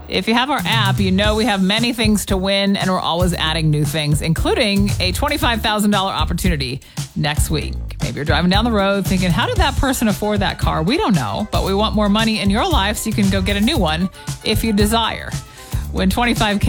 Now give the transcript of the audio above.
If you have our app, you know we have many things to win, and we're always adding new things, including a $25,000 opportunity next week. Maybe you're driving down the road thinking, how did that person afford that car? We don't know, but we want more money in your life so you can go get a new one if you desire. Win $25K